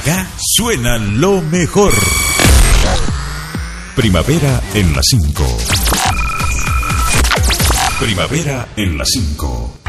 Acá suena lo mejor. Primavera en la 5. Primavera en la 5.